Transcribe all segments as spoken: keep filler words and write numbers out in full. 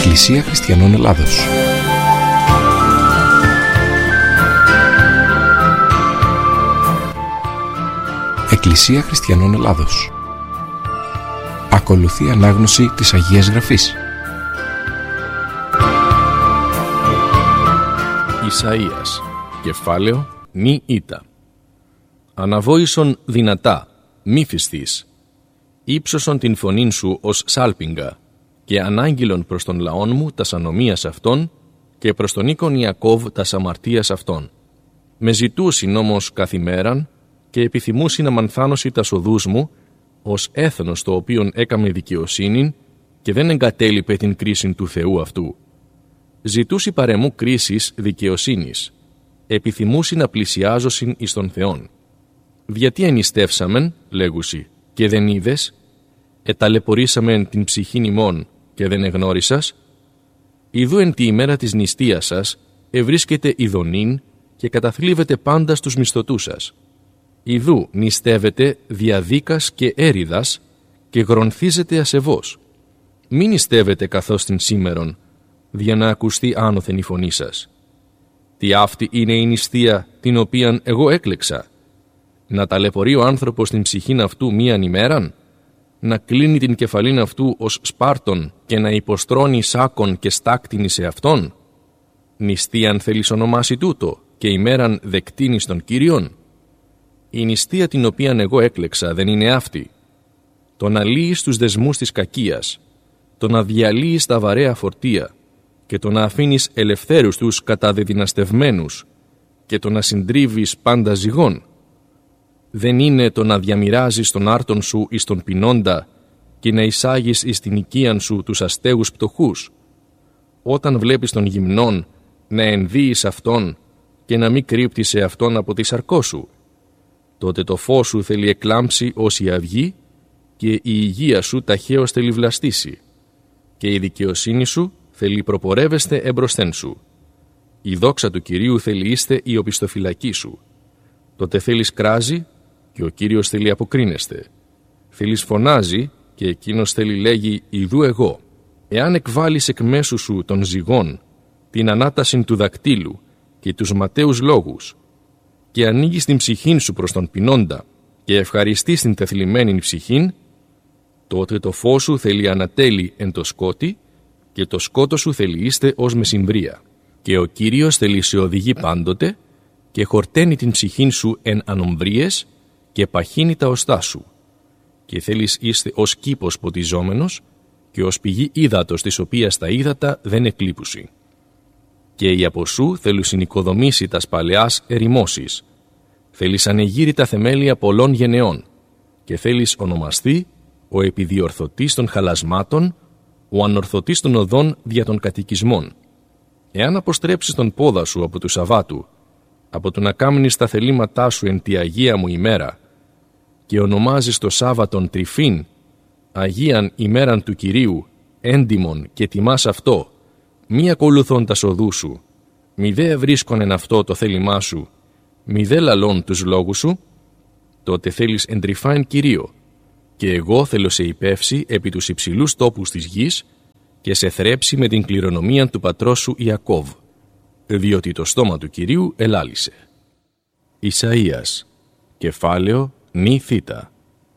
Εκκλησία Χριστιανών Ελλάδος. Εκκλησία Χριστιανών Ελλάδος. Ακολουθεί ανάγνωση της Αγίας Γραφής. Ισαΐας, κεφάλαιο νη ήτα. Αναβόησον δυνατά, μη φυσθείς. Ήψωσον την φωνήν σου ως σάλπιγγα, και ανάγγειλον προς τον λαόν μου τας ανομίας αυτών, και προς τον οίκον Ιακώβ τας αμαρτίας αυτών. Με ζητούσιν όμως καθημέραν, και επιθυμούσιν αμανθάνωση τας οδούς μου, ως έθνος το οποίον έκαμε δικαιοσύνην, και δεν εγκατέλειπε την κρίσιν του Θεού αυτού. Ζητούσι παρεμού κρίσης δικαιοσύνης, επιθυμούσι να πλησιάζωσιν εις τον Θεόν. Γιατί ενιστεύσαμεν, λέγουσι, και δεν είδες, εταλαιπωρήσαμεν την ψυχήν ημών και δεν εγνώρισας. Ιδού εν τη ημέρα της νηστείας σας ευρίσκεται ειδονήν και καταθλίβεται πάντα στους μισθωτούς σας. Ιδού νηστεύετε διαδίκας και έριδας και γρονθίζετε ασεβώς. Μην νηστεύετε καθώς την σήμερον, δια να ακουστεί άνωθεν η φωνή σας. Τι αυτή είναι η νηστεία την οποίαν εγώ έκλεξα? Να ταλαιπωρεί ο άνθρωπος την ψυχήν αυτού μίαν ημέραν, να κλείνει την κεφαλήν αυτού ως σπάρτον και να υποστρώνει σάκον και στάκτηνη σε αυτόν? Νηστείαν θέλεις ονομάσει τούτο και ημέραν δεκτήνει στον Κύριον? Η νηστεία την οποίαν εγώ έκλεξα δεν είναι αυτή. Το να λύεις τους δεσμούς της κακίας, το να διαλύεις τα βαρέα φορτία και το να αφήνεις ελευθέρους τους καταδεδυναστευμένους και το να συντρίβεις πάντα ζυγών. Δεν είναι το να διαμοιράζεις τον άρτον σου εις τον πεινώντα και να εισάγεις εις την οικίαν σου τους αστέγους πτωχούς. Όταν βλέπεις τον γυμνόν, να ενδύεις αυτόν και να μην κρύπτεις σε αυτόν από τη σαρκό σου. Τότε το φως σου θέλει εκλάμψει ως η αυγή και η υγεία σου ταχαίως θέλει βλαστήσει και η δικαιοσύνη σου θέλει προπορεύεστε εμπροσθέν σου. Η δόξα του Κυρίου θέλει είστε η οπισθοφυλακή σου. Τότε θέλεις κράζει και ο Κύριος θέλει αποκρίνεστε. Θέλεις φωνάζει και εκείνος θέλει λέγει «Ιδού εγώ». Εάν εκβάλεις εκ μέσου σου των ζυγών, την ανάταση του δακτύλου και τους ματαίους λόγους και ανοίγεις την ψυχήν σου προς τον πεινώντα και ευχαριστείς την τεθλιμμένη ψυχήν, τότε το φως σου θέλει ανατέλει εν το σκότι και το σκότο σου θέλει είστε ως μεσημβρία. Και ο Κύριος θέλει σε οδηγεί πάντοτε και χορταίνει την ψυχήν σου εν ανομβρίες και παχύνει τα οστά σου. Και θέλεις είστε ως κήπος ποτιζόμενος και ως πηγή ύδατος της οποίας τα ύδατα δεν εκλείπουσι. Και η από σου θέλουν συνοικοδομήσει τας παλαιάς ερημώσεις. Θέλεις ανεγείρει τα θεμέλια πολλών γενεών και θέλεις ονομαστεί ο επιδιορθωτής των χαλασμάτων, ο ανορθωτής των οδών δια των κατοικισμών. Εάν αποστρέψεις τον πόδα σου από του Σαββάτου, από το να κάμνεις τα θελήματά σου εν τη Αγία μου ημέρα, και ονομάζεις το Σάββατον τρυφήν, Αγίαν ημέραν του Κυρίου, έντιμον και τιμάς αυτό, μη ακολουθών τα οδού σου, μη δε ευρίσκον εν αυτό το θέλημά σου, μη δε λαλών τους λόγους σου, τότε θέλεις εντρυφάιν Κυρίο, και εγώ θέλω σε υπεύσει επί τους υψηλούς τόπους της γης και σε θρέψει με την κληρονομία του πατρός σου Ιακώβ, διότι το στόμα του Κυρίου ελάλησε. Ισαΐας, κεφάλαιο νη θήτα.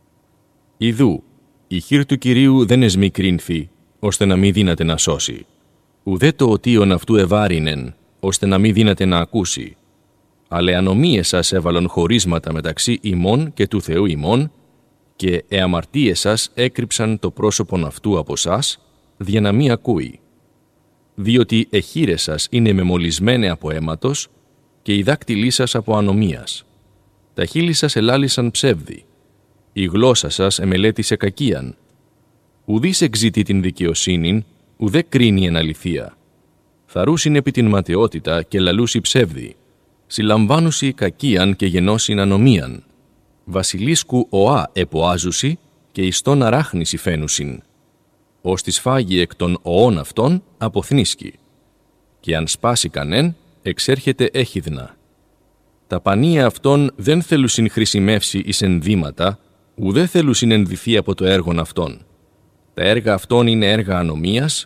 Ιδού, η χείρ του Κυρίου δεν εσμικρύνθη, ώστε να μη δύναται να σώσει. Ουδέ το οτίον αυτού ευάρινεν, ώστε να μη δύναται να ακούσει. Αλλά ανομίες σας έβαλον χωρίσματα μεταξύ ημών και του Θεού ημών, και εαμαρτίες σας έκρυψαν το πρόσωπον αυτού από σας, δια να μη ακούει. Διότι εχείρες σας είναι μεμολισμένε από αίματος, και οι δάκτυλοί σας από ανομίας. Τα χείλη σας ελάλησαν ψεύδι, η γλώσσα σας εμελέτησε κακίαν. Ουδείς εξητεί την δικαιοσύνην, ουδέ κρίνει εν αληθεία. Θαρούσιν επί την ματαιότητα και λαλούσι ψεύδι. Συλλαμβάνουσι κακίαν και γενώσιν ανομίαν. Βασιλίσκου οά εποάζουσι και ιστόν αράχνηση φαίνουσιν. Ως τη σφάγει εκ των οών αυτών αποθνίσκει. Και αν σπάσει κανέν, εξέρχεται έχιδνα. Τα πανία αυτών δεν θέλουσιν χρησιμεύσει εις ενδύματα, ουδέ θέλουσιν ενδυθεί από το έργον αυτών. Τα έργα αυτών είναι έργα ανομίας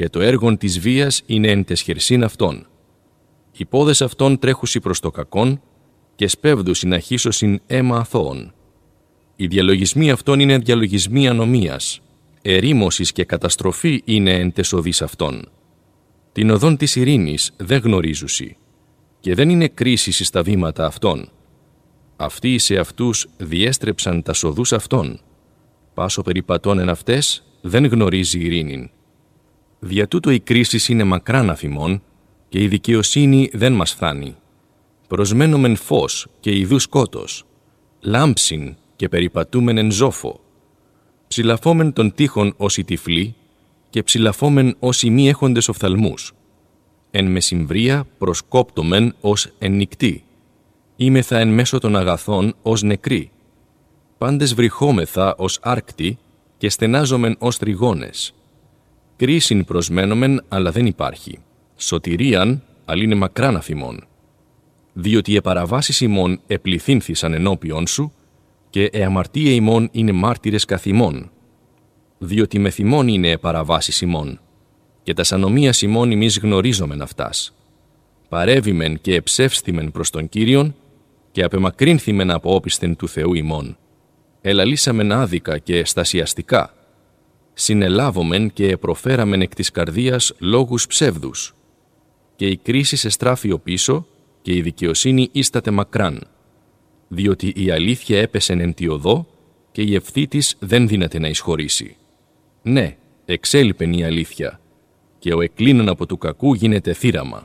και το έργον της βίας είναι εν τεσχερσήν αυτών. Οι πόδες αυτών τρέχουσι προς το κακόν και σπέβδουσιν αχύσωσιν αίμα αθώων. Οι διαλογισμοί αυτών είναι διαλογισμοί ανομίας, ερήμωσης και καταστροφή είναι εν τες οδείς αυτών. Την οδόν της ειρήνης δεν γνωρίζουσι και δεν είναι κρίση στα βήματα αυτών. Αυτοί σε αυτούς διέστρεψαν τα οδούς αυτών. Πάσο περιπατών εν αυτές δεν γνωρίζει ειρήνην. Δια τούτο η κρίση είναι μακράν αφημών και η δικαιοσύνη δεν μας φθάνει. Προσμένομεν φως και ιδού σκότος, λάμψιν και περιπατούμεν εν ζόφο. Ψηλαφόμεν των τείχων ως οι τυφλοί και ψηλαφόμεν ως οι μη έχοντες οφθαλμούς. Εν μεσημβρία προσκόπτομεν ως εν νυκτή. Είμεθα εν μέσω των αγαθών ως νεκροί. Πάντες βρυχόμεθα ως άρκτοι και στενάζομεν ως τριγώνες. Κρίσιν προσμένομεν, αλλά δεν υπάρχει. Σωτηρίαν, αλλά είναι μακράν αφημών. Διότι οι παραβάσεις ημών επληθύνθησαν ενώπιον σου και οι αμαρτία ημών είναι μάρτυρες καθ' ημών. Διότι με θυμών είναι παραβάσεις ημών και τας ανομίας ημών ημείς γνωρίζομεν αυτάς. Παρέβημεν και εψεύστημεν προς τον Κύριον και απεμακρύνθημεν από όπισθεν του Θεού ημών. Ελαλήσαμεν άδικα και εστασιαστικά. Συνελάβομεν και προφέραμεν εκ της καρδίας λόγους ψεύδους. Και η κρίση εστράφει πίσω και η δικαιοσύνη ίσταται μακράν. Διότι η αλήθεια έπεσεν εν τη οδό και η ευθύ της δεν δύναται να εισχωρήσει. Ναι, εξέλιπεν η αλήθεια και ο εκκλίνων από του κακού γίνεται θύραμα.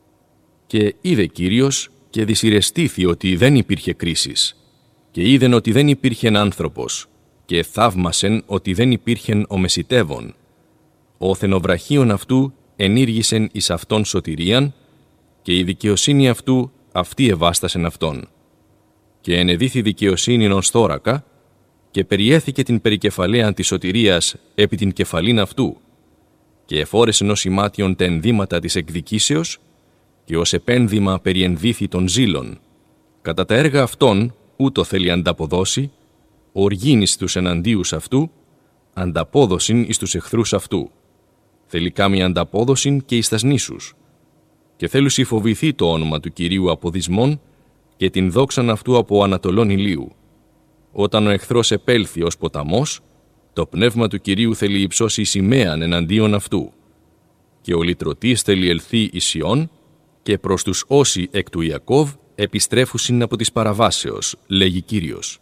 Και είδε Κύριος και δυσυρεστήθη ότι δεν υπήρχε κρίσης και είδεν ότι δεν υπήρχεν άνθρωπος και θαύμασεν ότι δεν υπήρχεν ο μεσητεύων. Ο θενοβραχίων αυτού ενήργησεν εις αυτόν σωτηρίαν και η δικαιοσύνη αυτού αυτή εβάστασεν αυτόν. Και ενεδίθη δικαιοσύνη ως θώρακα και περιέθηκε την περικεφαλαίαν της σωτηρίας επί την κεφαλήν αυτού και εφόρεσεν ως ημάτιον τα ενδύματα της εκδικήσεως και ως επένδυμα περιενδύθη των ζήλων. Κατά τα έργα αυτών ούτω θέλει ανταποδώσει, οργήν στους εναντίους αυτού, ανταπόδοσιν εις τους εχθρούς αυτού. Θέλει κάμει ανταπόδοσιν και εις τας νήσους. Και θέλουσι φοβηθεί το όνομα του Κυρίου από δυσμών και την δόξαν αυτού από ανατολών ηλίου. Όταν ο εχθρός επέλθει ως ποταμός, το πνεύμα του Κυρίου θέλει υψώσει σημαίαν εναντίον αυτού. Και ο λυτρωτής θέλει ελθεί εις Σιών και προς τους όσοι εκ του Ιακώβ επιστρέφουσιν από της παραβάσεως, λέγει Κύριος.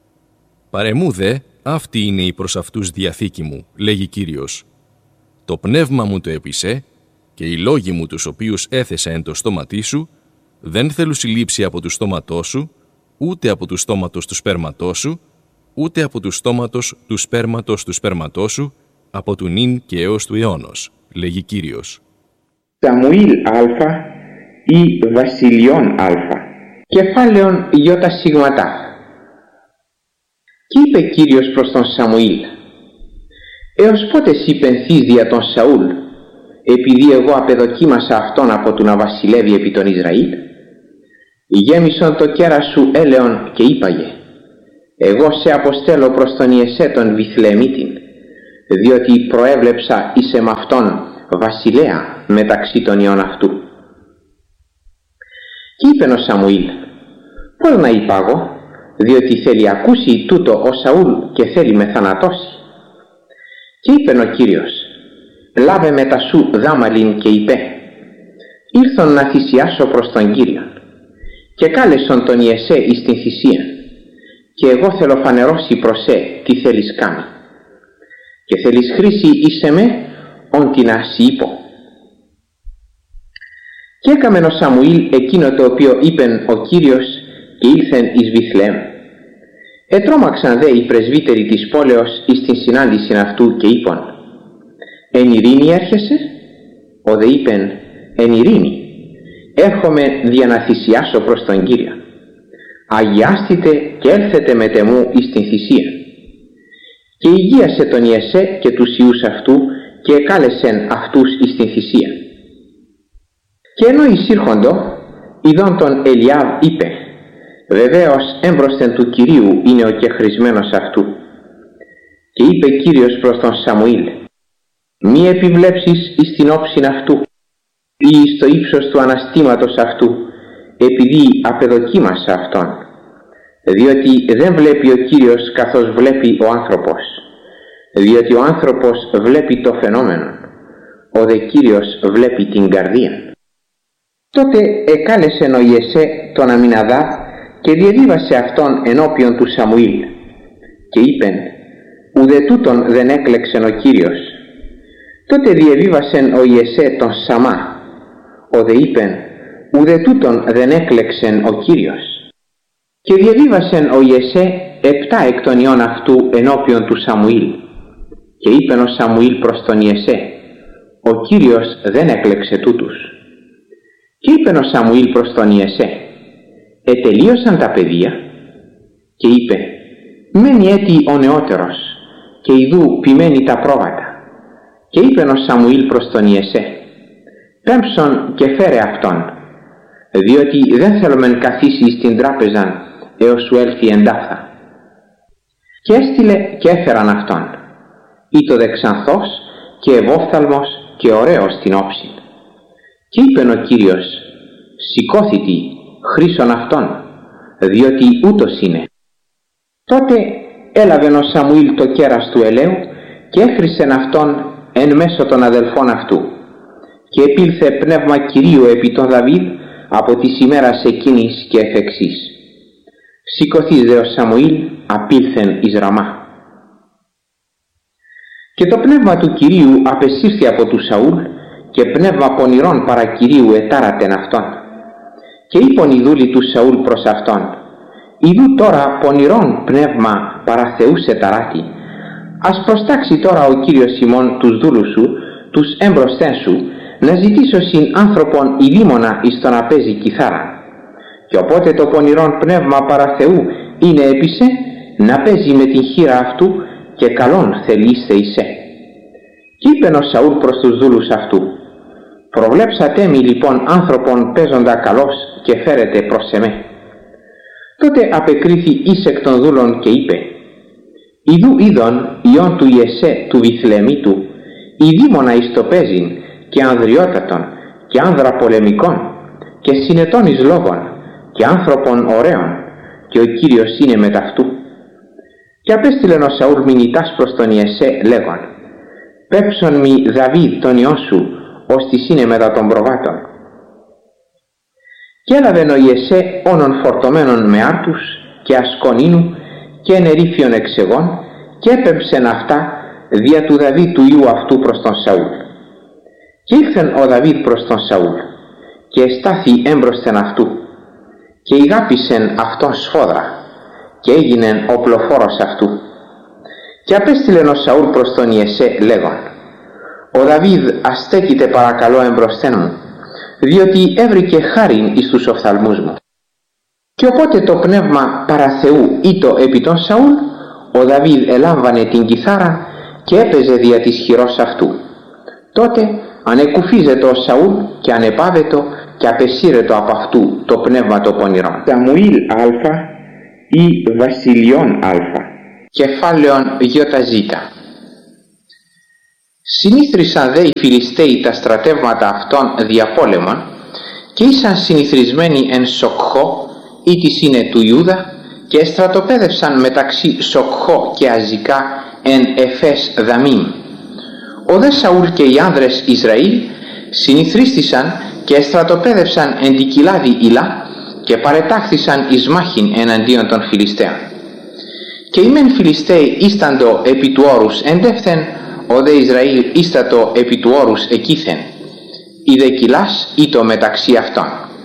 Παρεμού δε, αυτή είναι η προς αυτούς διαθήκη μου, λέγει Κύριος. Το πνεύμα μου το έπεισε και οι λόγοι μου τους οποίους έθεσα εν το στόματί σου, δεν θέλουν συλλήψη από του στόματός σου, ούτε από του στόματος του σπέρματός σου, ούτε από του στόματος του σπέρματος του σπέρματός σου, από του νυν και έως του αιώνος, λέγει Κύριος. Σαμουήλ Α ή Βασιλειών Α, κεφάλαιον Ιώτα Σιγματά. Κι είπε Κύριος προς τον Σαμουήλ: έως πότε σοι πενθείς δια τον Σαούλ, επειδή εγώ απεδοκίμασα αυτόν από του να βασιλεύει επί τον Ισραήλ? Γέμισον το κέρα σου έλεον και είπαγε: εγώ σε αποστέλω προς τον Ιεσέ τον Βιθλεεμίτην, διότι προέβλεψα εις εμ' αυτόν βασιλέα μεταξύ των ιών αυτού. Κι είπεν ο Σαμουήλ: πώς να υπάγω, διότι θέλει ακούσει τούτο ο Σαούλ και θέλει με θανατώσει. Κι είπεν ο Κύριος: λάβε μετά σου δάμαλιν και είπε: ήρθον να θυσιάσω προς τον Κύριον. Και κάλεσον τον Ιεσέ εις την θυσία, και εγώ θέλω φανερώσει προς σε τι θέλεις κάνει. Και θέλεις χρήση εις εμέ, ον την ασύ είπω. Και έκαμεν ο Σαμουήλ εκείνο το οποίο είπεν ο Κύριος και ήλθεν εις Βιθλεέμ. Ετρώμαξαν δε οι πρεσβύτεροι της πόλεως εις την συνάντηση αυτού και είπαν: εν ειρήνη έρχεσαι? Ο δε είπεν: εν ειρήνη. Έρχομαι δια να θυσιάσω προς τον Κύριο. Αγιάστητε και έλθετε με τεμού εις την θυσία. Και υγείασε τον Ιεσέ και τους ιούς αυτού και εκάλεσεν αυτούς εις την θυσία. Και ενώ εισήρχοντο, ειδών τον Ελιάβ είπε: βεβαίως έμπροσθεν του Κυρίου είναι ο κεχρισμένος αυτού. Και είπε Κύριος προς τον Σαμουήλ: μη επιβλέψεις εις την όψιν αυτού ή στο ύψος του αναστήματος αυτού, επειδή απεδοκίμασα αυτόν, διότι δεν βλέπει ο Κύριος καθώς βλέπει ο άνθρωπος, διότι ο άνθρωπος βλέπει το φαινόμενο, ο δε Κύριος βλέπει την καρδία. Τότε εκάλεσε ο Ιεσέ τον Αμιναδάβ και διεδίβασε αυτόν ενώπιον του Σαμουήλ και είπεν, ουδε τούτον δεν έκλεξεν ο Κύριος. Τότε διεβίβασεν ο Ιεσέ τον Σαμά, ο δε είπεν, ουδε τούτον δεν έκλεξεν ο Κύριος. Και διεβίβασεν ο Ιεσέ επτά εκ των ιών αυτού ενώπιον του Σαμουήλ. Και είπεν ο Σαμουήλ προς τον Ιεσέ, ο Κύριος δεν έκλεξε τούτους. Και είπεν ο Σαμουήλ προς τον Ιεσέ, ετελείωσαν τα παιδεία. Και είπε, μένει έτη ο νεότερος, και ιδού ποιμένει τα πρόβατα. Και είπεν ο Σαμουήλ προς τον Ιεσέ, πέμψον και φέρε αυτόν, διότι δεν θέλομεν καθίσει στην τράπεζα έως σου έλθει εντάφθα. Και έστειλε και έφεραν αυτόν, ήτο δεξανθός και ευόφθαλμος και ωραίος στην όψη. Και είπεν ο Κύριος, σηκώθητη, χρήσον αυτόν, διότι ούτως είναι. Τότε έλαβεν ο Σαμουήλ το κέρας του ελαίου και έφρυσεν αυτόν εν μέσω των αδελφών αυτού. Και επήλθε πνεύμα Κυρίου επί τον Δαβίδ από της ημέρας εκείνης και εφ' εξής. Σηκωθείς δε ο Σαμουήλ απήλθεν εις Ραμά. Και το πνεύμα του Κυρίου απεσύρθη από του Σαούλ και πνεύμα πονηρών παρά Κυρίου ετάρατεν αυτόν. Και είπον οι δούλοι του Σαούλ προς αυτόν, ιδού τώρα πονηρών πνεύμα παρά Θεού σε ταράτη. Ας προστάξει τώρα ο Κύριος ημών τους δούλους σου, τους έμπροσθεν σου, να ζητήσω συν άνθρωπον ειδήμονα εις το να παίζει κιθάρα. Και οπότε το πονηρόν πνεύμα παρά Θεού είναι έπισε να παίζει με την χείρα αυτού και καλόν θελείστε εισέ. Και είπεν ο Σαούλ προς τους δούλους αυτού, προβλέψατε μη λοιπόν άνθρωπον παίζοντα καλός και φέρετε προς εμέ. Τότε απεκρίθη εις εκ των δούλων και είπε, ιδού είδον ιών του Ιεσέ του Βιθλεμίτου, ειδήμονα εις το παίζειν και ανδριότατον και άνδρα πολεμικών και συνετών εις λόγων και άνθρωπον ωραίων, και ο Κύριος είναι μετ' αυτού. Και απέστειλεν ο Σαούλ μηνυτάς προς τον Ιεσέ λέγον, πέψον μη Δαβίδ τον ιό σου, ώστις είναι μετά των προβάτων. Και έλαβεν ο Ιεσέ όνων φορτωμένων με άρτους και ασκονίνου και ενερίφιον εξεγών και έπεμψεν αυτά δια του Δαβίδ του ιού αυτού προς τον Σαούλ. Και ήλθεν ο Δαβίδ προς τον Σαούλ και εστάθη έμπροσθεν αυτού και ηγάπησεν αυτόν σφόδρα και έγινεν οπλοφόρος αυτού. Και απέστειλεν ο Σαούλ προς τον Ιεσέ λέγον, ο Δαβίδ αστέκειται παρακαλώ εμπροσθέν μου, διότι έβρικε χάριν εις τους οφθαλμούς μου. Και οπότε το πνεύμα παρά Θεού ήτο επί τον Σαούλ, ο Δαβίδ ελάμβανε την κιθάρα και έπαιζε δια της χειρός αυτού. Τότε ανεκουφίζεται ο Σαούλ και ανεπάβετο και απεσύρετο από αυτού το πνεύμα το πονηρό. Σαμουήλ Α ή Βασιλιών Α. Κεφάλαιον Ι. Συνήθρισαν δε οι Φιλιστέοι τα στρατεύματα αυτών διαπόλεμων και ήσαν συνηθρισμένοι εν Σοκχώ, ή της είναι του Ιούδα, και στρατοπέδευσαν μεταξύ Σοκχώ και Αζικά εν Εφές Δαμίμ. Ο δε Σαούλ και οι άνδρες Ισραήλ συνηθρίστησαν και στρατοπέδευσαν εν τη κοιλάδη Ηλά και παρετάχθησαν εις μάχην εναντίον των Φιλιστέων. Και οι μεν Φιλιστέοι ίσταντο επί του όρους εντεύθεν, ο δε Ισραήλ ίστατο επί του όρους εκείθεν, η δε κοιλάς ήτο μεταξύ αυτών.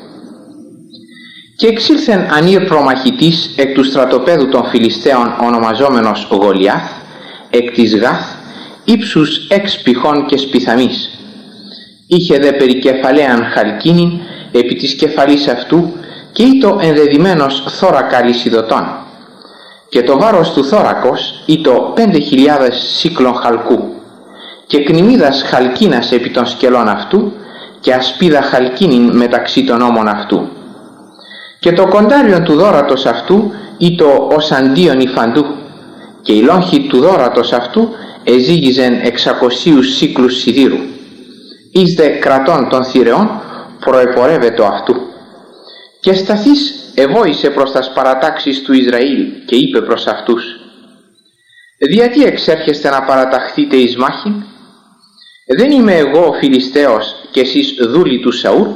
Και εξήλθεν ανήρ προμαχητής εκ του στρατοπέδου των Φιλιστέων ονομαζόμενος Γολιάθ, εκ της Γάθ, ύψους έξ πηχών και σπιθαμής. Είχε δε περικεφαλαίαν χαλκίνην επί της κεφαλής αυτού και ήτο ενδεδημένος θώρακα λυσιδωτών. Και το βάρος του θώρακος ήτο πέντε χιλιάδες σύκλων χαλκού και κνημίδας χαλκίνας επί των σκελών αυτού και ασπίδα χαλκίνην μεταξύ των ώμων αυτού. Και το κοντάριον του δώρατος αυτού ήτο ως αντίον υφαντού και η λόγχη του δώρατος αυτού εζήγιζεν εξακοσίους σύκλους σιδήρου. Εις δε κρατών των θηρεών προεπορεύετο αυτού. Και σταθείς εβόησε προς τας παρατάξεις του Ισραήλ και είπε προς αυτούς: «Διατί εξέρχεστε να παραταχθείτε εις μάχην? Δεν είμαι εγώ ο Φιλιστέος και εσείς δούλοι του Σαούλ?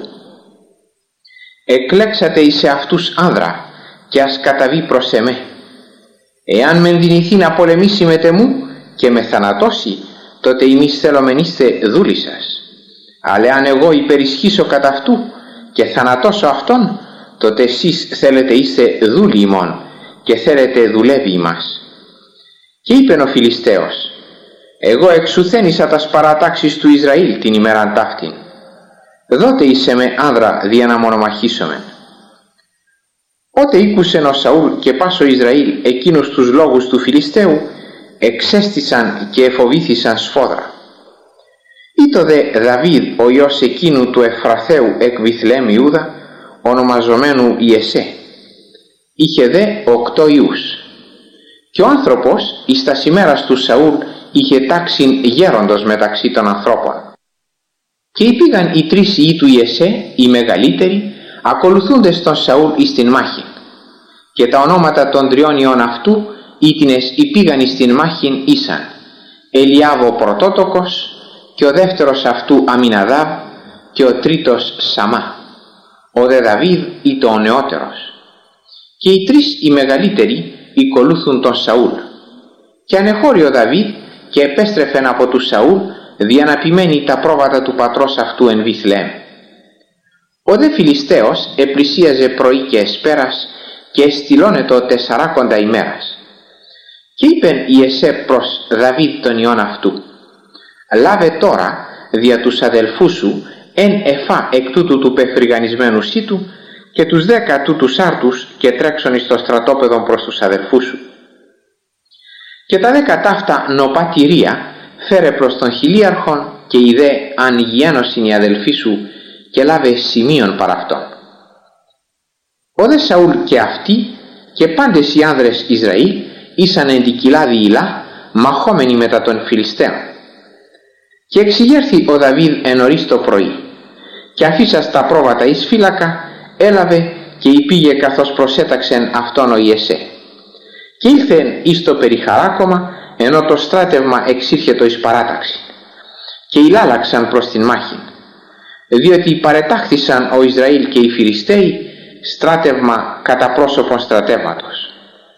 Εκλέξατε εις αυτούς άνδρα και ας καταβεί προς εμέ. Εάν με ενδυνηθεί να πολεμήσει με τεμού και με θανατώσει, τότε εμείς θέλομεν είστε δούλοι σας. Αλλά αν εγώ υπερισχύσω κατά αυτού και θανατώσω αυτόν, τότε εσείς θέλετε είστε δούλοι ημών και θέλετε δουλεύει ημάς». Και είπεν ο Φιλιστέος: «Εγώ εξουθένησα τας παρατάξεις του Ισραήλ την ημέραν ταύτην. Δότε είσαι με άνδρα δια να μονομαχήσομεν». Ότε ήκουσεν ο Σαούλ και πάσο Ισραήλ εκείνους τους λόγους του Φιλιστέου, εξέστησαν και εφοβήθησαν σφόδρα. Ήτο δε Δαβίδ ο ιός εκείνου του Εφραθαίου εκ Βιθλεέμ Ιούδα, ονομαζομένου Ιεσέ. Είχε δε οκτώ ιούς. Και ο άνθρωπος εις τας ημέρας του Σαούλ είχε τάξιν γέροντος μεταξύ των ανθρώπων. Και υπήγαν οι τρεις ιοί του Ιεσέ, οι μεγαλύτεροι, ακολουθούντες τον Σαούλ εις την μάχη. Και τα ονόματα των τριών ιών αυτού, ήτινες υπήγαν εις την μάχην ήσαν Ελιάβ ο πρωτότοκος, και ο δεύτερος αυτού Αμιναδάβ, και ο τρίτος Σαμά. Ο δε Δαβίδ ήτο ο νεότερος. Και οι τρεις οι μεγαλύτεροι ακολούθουν τον Σαούλ. Και ανεχώρη ο Δαβίδ και επέστρεφεν από του Σαούλ δια να επιμένει τα πρόβατα του πατρός αυτού εν Βιθλεέμ. Ο δε Φιλιστέος επλησίαζε πρωί και εσπέρας και εστιλώνετο τεσσαράκοντα ημέρας. Και είπεν Ιεσέ προς Δαβίδ τον ιόν αυτού: «Λάβε τώρα δια τους αδελφούς σου εν εφά εκ τούτου του πεφρυγανισμένου σύτου και τους δέκα τούτους άρτους και τρέξον εις το στρατόπεδο προς τους αδελφούς σου. Και τα δέκα ταύτα νοπά τυρία φέρε προς τον χιλίαρχον και ειδέ αν υγιένωσιν οι αδελφοί σου και λάβε σημείων παρά αυτόν». Ο δε Σαούλ και αυτοί και πάντες οι άνδρες Ισραήλ ήσαν εν τη κοιλάδη Ηλά μαχόμενοι μετά των Φιλιστέων. Και εξηγέρθη ο Δαβίδ εν νωρίς το πρωί και αφήσας τα πρόβατα εις φύλακα έλαβε και υπήγε καθώς προσέταξεν αυτόν ο Ιεσέ. Και ήλθεν εις το περιχαράκωμα ενώ το στράτευμα εξήρχετο εις παράταξη και ηλάλαξαν προς την μάχη, διότι παρετάχθησαν ο Ισραήλ και οι Φιλιστέοι στράτευμα κατά πρόσωπον στρατεύματος.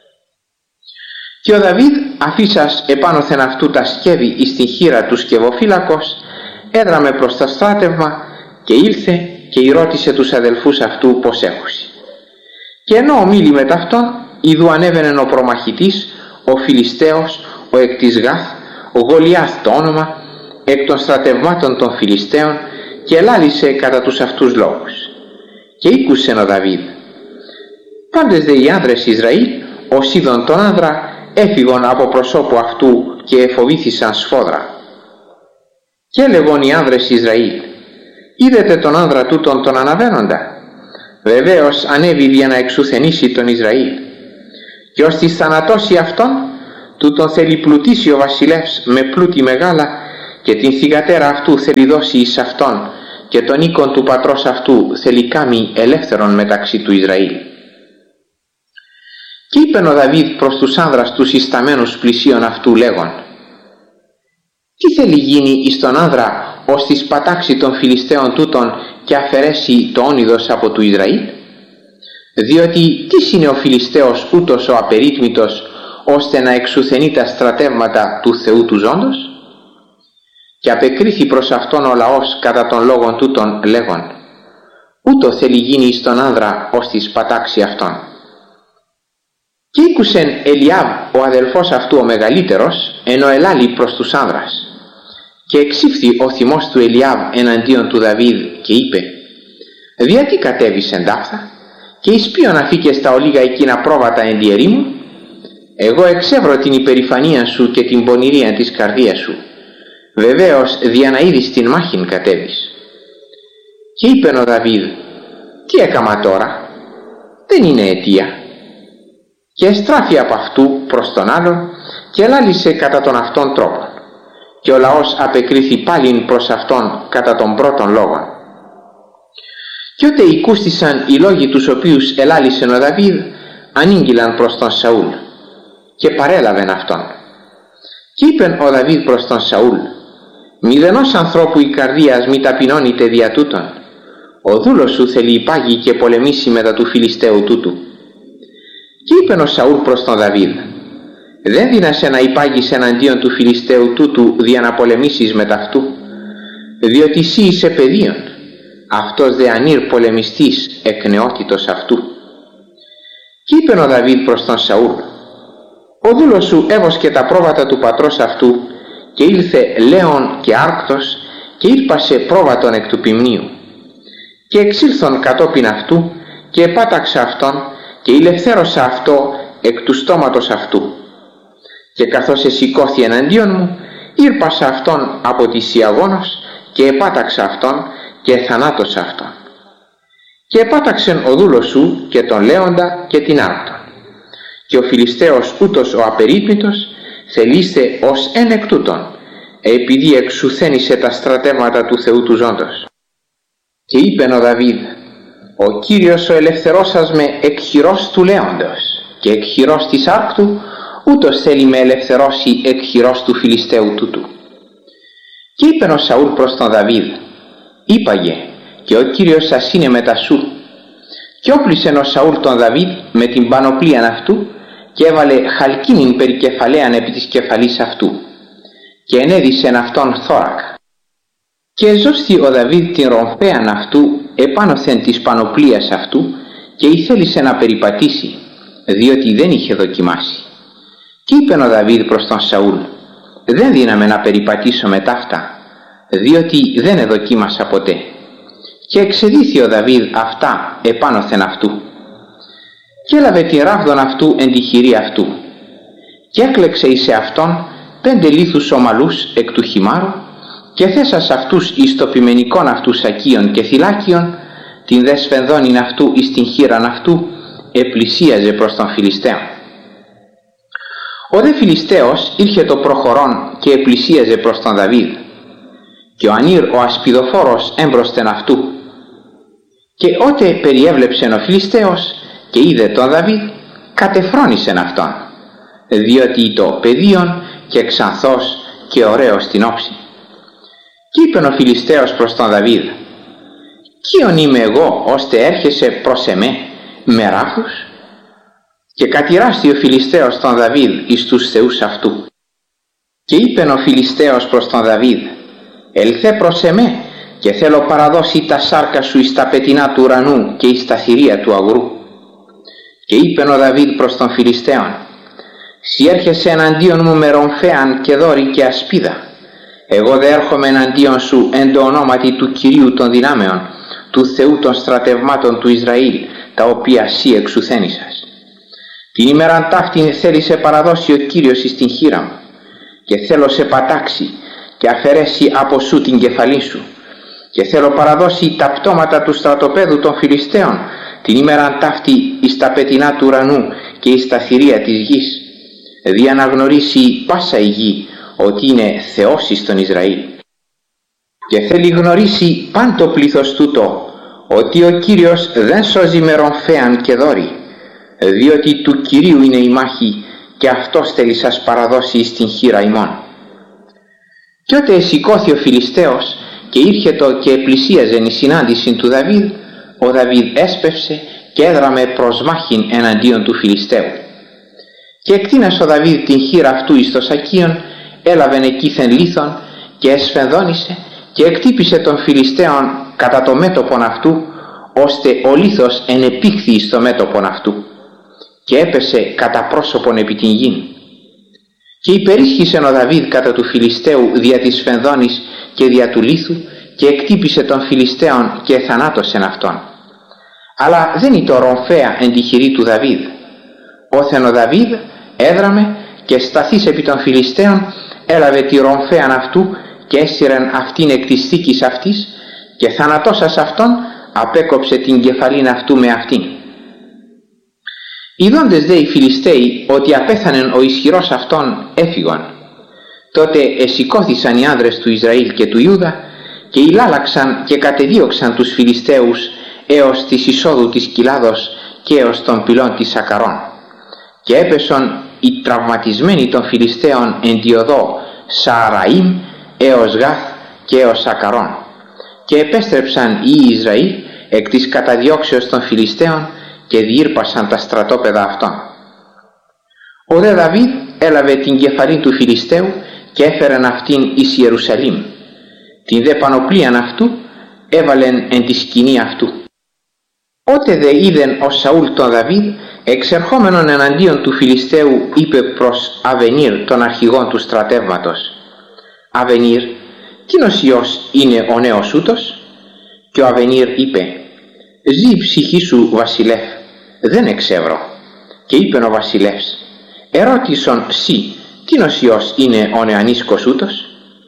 Και ο Δαβίδ αφήσας επάνωθεν αυτού τα σκεύη εις την χείρα του σκευοφύλακος έδραμε προς τα στράτευμα και ήλθε και ρώτησε τους αδελφούς αυτού πως έχουσι. Και ενώ ομίλη με ταυτόν, ιδού ανέβαινεν ο προμαχητής, ο Φιλιστέος, ο εκ της Γάθ, ο Γολιάθ το όνομα, εκ των στρατευμάτων των Φιλιστέων, και ελάλησε κατά τους αυτούς λόγους. Και ήκουσεν ο Δαβίδ. Πάντες δε οι άνδρες Ισραήλ, ως είδον τον άνδρα, έφυγον από προσώπου αυτού και εφοβήθησαν σφόδρα. Και έλεγον οι άνδρες Ισραήλ: «Είδετε τον άνδρα τούτον τον αναβαίνοντα? Βεβαίως ανέβη για να εξουθενήσει τον Ισραήλ. Και ως της θανατώσει αυτόν, τούτον θέλει πλουτίσει ο βασιλεύς με πλούτη μεγάλα και την θυγατέρα αυτού θέλει δώσει εις αυτόν και τον οίκον του πατρός αυτού θέλει κάμει ελεύθερον μεταξύ του Ισραήλ». Και είπεν ο Δαβίδ προς τους άνδρας τους ισταμένους πλησίον αυτού λέγον: «Τι θέλει γίνει εις τον άνδρα ως της πατάξει των Φιλιστέων τούτων και αφαιρέσει το όνειδος από του Ισραήλ? Διότι τι είναι ο Φιλιστέος ούτως ο απερίτμητος ώστε να εξουθενεί τα στρατεύματα του Θεού του ζώντος?» Και απεκρίθη προς αυτόν ο λαός κατά των λόγων τούτων λέγον: «Ούτω θέλει γίνει εις τον άνδρα ως της πατάξει αυτόν». Και ήκουσεν Ελιάβ ο αδελφός αυτού ο μεγαλύτερος ενώ ελάλη προς τους άνδρας. Και εξήφθη ο θυμός του Ελιάβ εναντίον του Δαβίδ και είπε: «Δια τι κατέβεις εντάφθα και εις ποιον αφήκες τα ολίγα εκείνα πρόβατα εν τη ερήμου? Εγώ εξεύρω την υπερηφανία σου και την πονηρία της καρδίας σου. Βεβαίως δια να είδεις την μάχην κατέβεις». Και είπεν ο Δαβίδ: «Τι έκαμα τώρα? Δεν είναι αιτία». Και εστράφη από αυτού προς τον άλλον και ελάλησε κατά τον αυτόν τρόπον. και ο λαός απεκρίθη πάλιν προς αυτόν κατά των πρώτων λόγων. Και ότε οικούστησαν οι λόγοι τους οποίους ελάλησεν ο Δαβίδ, ανήγγυλαν προς τον Σαούλ και παρέλαβεν αυτόν. Και είπεν ο Δαβίδ προς τον Σαούλ: «Μηδενός ανθρώπου η καρδίας μη ταπεινώνεται δια τούτων. Ο δούλος σου θέλει υπάγει και πολεμήσει μετά του Φιλιστέου τούτου». Και είπεν ο Σαούλ προς τον Δαβίδ: «Δεν δύνασαι να υπάγεις εναντίον του Φιλιστέου τούτου δια να πολεμήσεις μετά αυτού, διότι εσύ είσαι παιδίον, αυτός δε ανήρ πολεμιστής εκ νεότητος αυτού». Και είπεν ο Δαβίδ προς τον Σαούλ: «Ο δούλος σου έβοσκε τα πρόβατα του πατρός αυτού και ήλθε λέον και άρκτος και ήρπασε πρόβατον εκ του ποιμνίου. Και εξήλθον κατόπιν αυτού και επάταξα αυτόν και ηλευθέρωσα αυτό εκ του στόματος αυτού. Και καθώς εσηκώθη εναντίον μου, ήρπασα αυτόν από τη Σιαγώνος και επάταξα αυτόν και θανάτωσα αυτόν. Και επάταξεν ο δούλος σου και τον λέοντα και την άρκτον. Και ο Φιλιστέος ούτως ο απερίπνητος θελήστε ως εν εκ τούτων, επειδή εξουθένησε τα στρατεύματα του Θεού του ζώντος. Και είπεν ο Δαβίδ: «Ο Κύριος ο ελευθερώσας με εκ χειρός του λέοντος και εκ χειρός της άρκτου, ούτως θέλει με ελευθερώσει εκ χειρός του Φιλιστέου τούτου». Και είπεν ο Σαούλ προς τον Δαβίδ: «Είπαγε, και ο Κύριος σας είναι μετά σου». Και όπλησεν ο Σαούλ τον Δαβίδ με την πανοπλίαν αυτού και έβαλε χαλκίνην περικεφαλαίαν επί της κεφαλής αυτού και ενέδισεν αυτόν θώρακα. Και εζώστη ο Δαβίδ την ρομφέαν αυτού επάνωθεν της πανοπλίας αυτού και ηθέλησε να περιπατήσει, διότι δεν είχε δοκιμάσει. Και είπεν ο Δαβίδ προς τον Σαούλ: «Δεν δύναμαι να περιπατήσω με ταύτα, διότι δεν εδοκίμασα ποτέ». Και εξεδίθη ο Δαβίδ αυτά επάνωθεν αυτού. Και έλαβε τη ράβδον αυτού εν τη χειρή αυτού και έκλεξε εις αυτόν πέντε λίθους ομαλούς εκ του χυμάρου και θέσας αυτούς εις το ποιμενικόν αυτού σακίων και θυλάκιον, την δε σφενδόνην αυτού εις την χείραν αυτού, επλησίαζε προς τον Φιλιστέο. Ο δε Φιλιστέος ήρχε το προχωρών και επλησίαζε προς τον Δαβίδ, και ο Ανήρ ο ασπιδοφόρος έμπροσθεν αυτού. Και ότε περιέβλεψεν ο Φιλιστέος και είδε τον Δαβίδ, κατεφρόνησεν αυτόν, διότι το παιδίον και ξανθός και ωραίος στην όψη. Και είπεν ο Φιλιστέος προς τον Δαβίδ: «Ποιον είμαι εγώ ώστε έρχεσαι προς εμέ με ράφους?» Και κατηράστη ο Φιλιστέος τον Δαβίδ εις τους θεούς αυτού. Και είπεν ο Φιλιστέος προς τον Δαβίδ: «Ελθέ προς εμέ και θέλω παραδώσει τα σάρκα σου εις τα πετεινά του ουρανού και εις τα θηρία του αγρού». Και είπεν ο Δαβίδ προς τον Φιλιστέον: «Σι έρχεσαι εναντίον μου με ρομφέαν και δόρη και ασπίδα. Εγώ δε έρχομαι εναντίον σου εν το ονόματι του Κυρίου των δυνάμεων, του Θεού των στρατευμάτων του Ισραήλ, τα οποία σύ εξουθένησας. Την ημέραν ταύτην θέλησε παραδώσει ο Κύριος εις την χείρα μου, και θέλω σε πατάξει και αφαιρέσει από σου την κεφαλή σου, και θέλω παραδώσει τα πτώματα του στρατοπέδου των Φιλιστέων την ημέραν ταύτη εις τα πετεινά του ουρανού και εις τα θηρία της γης, δια να γνωρίσει πάσα η γη ότι είναι Θεός εις τον Ισραήλ. Και θέλει γνωρίσει παν το πλήθος τούτο ότι ο Κύριος δεν σώζει με ρομφέαν και δόρη, διότι του Κυρίου είναι η μάχη και αυτός θέλει σας παραδώσει εις την χείρα ημών». Και ότε εσηκώθη ο Φιλιστέος και ήρχετο και πλησίαζεν η συνάντηση του Δαβίδ, ο Δαβίδ έσπευσε και έδραμε προς μάχην εναντίον του Φιλιστέου. Και εκτείνας ο Δαβίδ την χείρα αυτού εις το σακίον, έλαβεν εκείθεν λίθον και εσφενδόνησε και εκτύπησε τον Φιλιστέον κατά το μέτωπον αυτού, ώστε ο λίθος ενεπήχθη εις το μέτωπον αυτού και έπεσε κατά πρόσωπον επί την γην. Και υπερίσχυσεν ο Δαβίδ κατά του Φιλιστέου δια της σφενδόνης και δια του λίθου και εκτύπησε τον Φιλιστέον και θανάτωσεν αυτόν. Αλλά δεν ήταν ρομφαία εν τη χειρή του Δαβίδ. Όθεν ο Δαβίδ έδραμε και σταθείς επί των Φιλιστέων, έλαβε τη ρομφαίαν αυτού και έσυρεν αυτήν εκ της θήκης αυτής και θανατώσας αυτόν απέκοψε την κεφαλήν αυτού με αυτήν. Ιδώντες δε οι Φιλιστέοι ότι απέθανεν ο ισχυρός αυτόν έφυγον, Τότε εσηκώθησαν οι άνδρες του Ισραήλ και του Ιούδα και ηλάλαξαν και κατεδίωξαν τους Φιλιστέους έως της εισόδου της κοιλάδος και έως των πυλών της Σακαρών. Και έπεσαν οι τραυματισμένοι των Φιλιστέων εν τη οδό Σααραήμ έως Γάθ και έως Σακαρών. Και επέστρεψαν οι Ισραήλ εκ της καταδιώξεως των Φιλιστέων και διήρπασαν τα στρατόπεδα αυτών. Ο δε Δαβίδ έλαβε την κεφαλή του Φιλιστέου και έφεραν αυτήν εις Ιερουσαλήμ. Την δε πανοπλίαν αυτού έβαλεν εν τη σκηνή αυτού. Ότε δε είδεν ο Σαούλ τον Δαβίδ εξερχόμενον εναντίον του Φιλιστέου, είπε προς Αβενίρ τον αρχηγόν του στρατεύματος: «Αβενίρ, τίνος ιός είναι ο νέος ούτος?» Και ο Αβενίρ είπε: «Ζή η ψυχή σου, βασιλεύ, δεν εξεύρω». Και είπεν ο βασιλεύς: «Ερώτησον σύ, τίνος ιός είναι ο νεανίσκος ούτος?»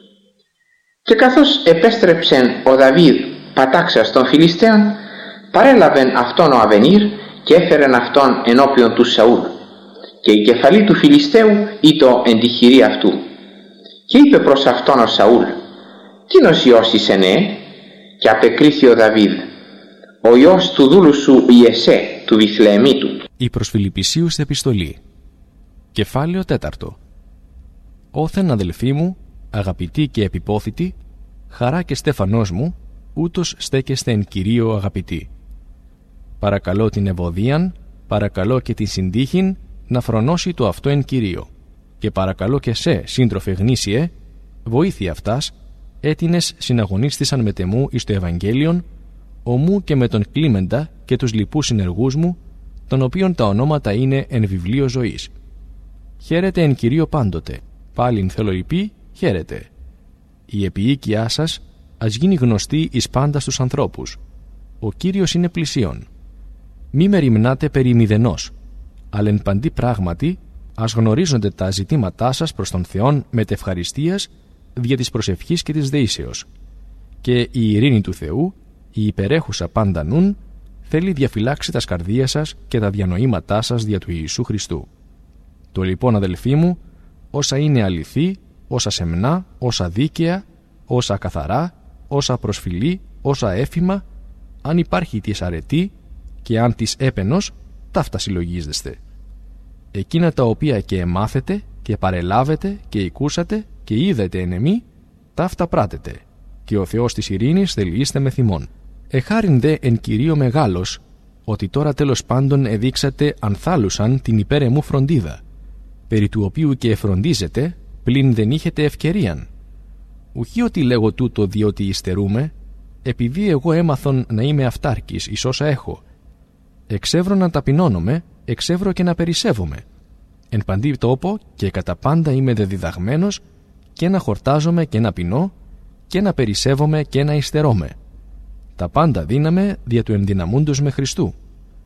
Και καθώς επέστρεψεν ο Δαβίδ πατάξας των Φιλιστέων, παρέλαβεν αυτόν ο Αβενίρ και έφερεν αυτόν ενώπιον του Σαούλ, και η κεφαλή του Φιλιστέου ήτο εν τη χειρή αυτού. Και είπε προς αυτόν ο Σαούλ: «Τίνος ιός είσαι, νέε?» Και απεκρίθη ο Δαβίδ: «Ο ιός του δούλου σου Ιεσέ του Βιθλεεμίτου». Η προς Φιλιππισίους επιστολή. Κεφάλαιο τέταρτο. Όθεν αδελφοί μου, αγαπητοί και επιπόθητοι, χαρά και στέφανός μου, ούτως στέκεστε εν Κυρίω αγαπητοί. Παρακαλώ την Ευωδίαν, παρακαλώ και την Συντύχην να φρονώσει το αυτό εν Κυρίω, και παρακαλώ και σε, σύντροφε γνήσιε, βοήθεια αυτάς, έτινες συναγωνίστησαν με τεμού εις το Ευαγγέλιον, ομού και με τον Κλίμεντα και τους λοιπούς συνεργούς μου, των οποίων τα ονόματα είναι εν βιβλίο ζωής. Χαίρετε εν Κυρίω πάντοτε, πάλιν θελοειπή, χαίρετε. Η επιοίκειά σας ας γίνει γνωστή εις πάντα στους ανθρώπους. Ο Κύριος είναι πλησίον. Μη μεριμνάτε περί μηδενός, αλλά εν παντή πράγματι ας γνωρίζονται τα ζητήματά σας προς τον Θεόν μετευχαριστίας δια της προσευχής και της δεήσεως. Και η ειρήνη του Θεού, η υπερέχουσα πάντα νουν, θέλει διαφυλάξει τα σκαρδία σας και τα διανοήματά σας δια του Ιησού Χριστού. Το λοιπόν, αδελφοί μου, όσα είναι αληθή, όσα σεμνά, όσα δίκαια, όσα καθαρά, όσα προσφυλή, όσα έφημα, αν υπάρχει της αρετή και αν της έπαινος, ταύτα συλλογίζεστε. Εκείνα τα οποία και εμάθετε και παρελάβετε και οικούσατε και είδετε εν εμή, ταύτα πράτετε, και ο Θεός της ειρήνης θελείστε με θυμών. Εχάριν δε εν Κυρίω μεγάλος, ότι τώρα τέλος πάντων εδείξατε ανθάλουσαν την υπέρ εμού φροντίδα, περί του οποίου και εφροντίζετε, πλην δεν είχετε ευκαιρίαν. Ουχή ότι λέγω τούτο διότι υστερούμε, επειδή εγώ έμαθον να είμαι αυτάρκης εις όσα έχω. Εξεύρω να ταπεινώνομαι, εξεύρω και να περισσεύομαι. Εν παντή τόπο και κατά πάντα είμαι δεδιδαγμένος και να χορτάζομαι και να πεινώ και να περισσεύομαι και να υστερώμαι. Τα πάντα δύναμε δια του ενδυναμούντος με Χριστού.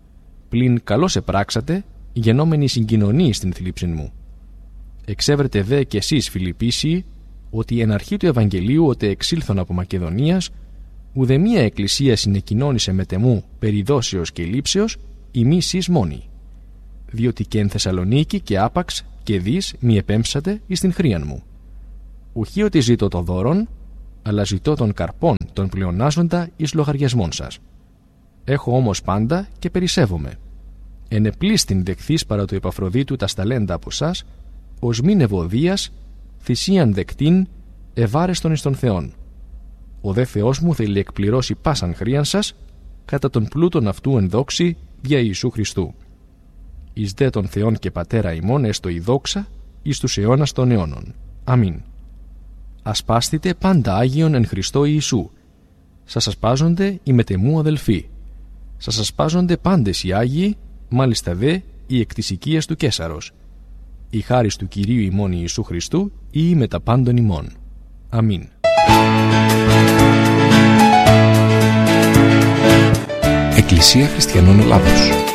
Πλην καλώς επράξατε, γενόμενοι συγκοινωνοί στην θλίψην μου. Εξεύρετε δε κι εσείς, Φιλιππίσιοι, ότι εν αρχή του Ευαγγελίου οτε εξήλθον από Μακεδονίας, ουδεμία εκκλησία συνεκοινώνησε με τεμού περί δόσεως και λήψεως, ημείς εις μόνοι. Διότι και εν Θεσσαλονίκη και άπαξ και δις μη επέμψατε εις την χρίαν μου. Ουχή ότι ζητώ το δώρον, αλλά ζητώ των καρπών των πλεονάζοντα εις λογαριασμών σας. Έχω όμως πάντα και περισσεύομαι. Εν επλήστην δεχθείς παρά του Επαφροδίτου τα σταλέντα από σας, ως μην ευωδίας, θυσίαν δεκτήν, ευάρεστον εις τον Θεόν. Ο δε Θεός μου θέλει εκπληρώσει πάσαν χρίαν σας, κατά τον πλούτον αυτού εν δόξη δια Ιησού Χριστού. Εις δε τον Θεόν και Πατέρα ημών έστω η δόξα, εις τους αιώνας των αιώνων. Αμήν. Ασπάστητε πάντα Άγιον εν Χριστώ Ιησού. Σας ασπάζονται οι μετεμού αδελφοί. Σας ασπάζονται πάντες οι Άγιοι, μάλιστα δε οι εκ της οικίας του Καίσαρος. Η χάρις του Κυρίου ημών Ιησού Χριστού ή με τα πάντων ημών. Αμήν. Εκκλησία Χριστιανών Ελλάδος.